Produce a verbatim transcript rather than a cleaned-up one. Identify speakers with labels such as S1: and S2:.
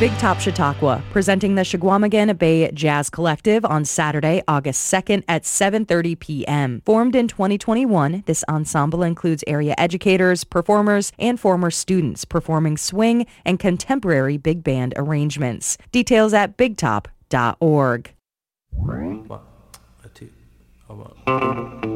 S1: Big Top Chautauqua, presenting the Chequamegon Bay Jazz Collective on Saturday, August second at seven thirty p.m. Formed in twenty twenty-one, this ensemble includes area educators, performers, and former students performing swing and contemporary big band arrangements. Details at big top dot org.
S2: One, two,